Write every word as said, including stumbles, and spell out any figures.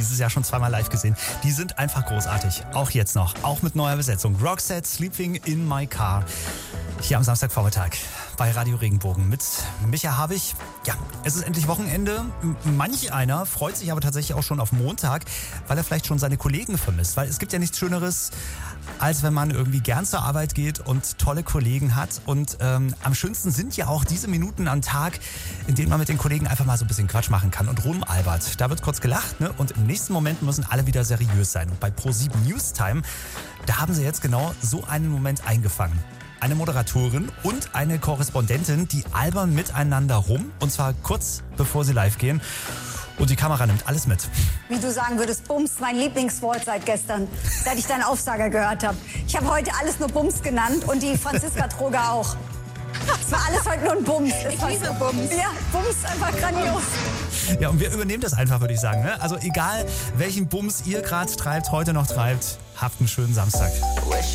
dieses Jahr schon zweimal live gesehen. Die sind einfach großartig. Auch jetzt noch. Auch mit neuer Besetzung. Roxette, Sleeping in My Car. Hier am Samstagvormittag bei Radio Regenbogen mit Micha Habich. Ja, es ist endlich Wochenende. Manch einer freut sich aber tatsächlich auch schon auf Montag, weil er vielleicht schon seine Kollegen vermisst. Weil es gibt ja nichts Schöneres, als wenn man irgendwie gern zur Arbeit geht und tolle Kollegen hat. Und ähm, am schönsten sind ja auch diese Minuten am Tag, in denen man mit den Kollegen einfach mal so ein bisschen Quatsch machen kann und rumalbert. Da wird kurz gelacht, ne? Und im nächsten Moment müssen alle wieder seriös sein. Und bei ProSieben Newstime, da haben sie jetzt genau so einen Moment eingefangen. Eine Moderatorin und eine Korrespondentin, die albern miteinander rum. Und zwar kurz bevor sie live gehen. Und die Kamera nimmt alles mit. Wie du sagen würdest, Bums, mein Lieblingswort seit gestern, seit ich deinen Aufsager gehört habe. Ich habe heute alles nur Bums genannt und die Franziska Troger auch. Es war alles heute nur ein Bums. Ich liebe Bums. Ja, Bums, einfach grandios. Ja, und wir übernehmen das einfach, würde ich sagen. Ne? Also egal, welchen Bums ihr gerade treibt, heute noch treibt, habt einen schönen Samstag.